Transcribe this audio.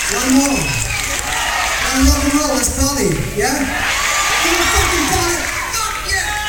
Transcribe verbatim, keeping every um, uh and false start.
One more. And rock and roll, let's party.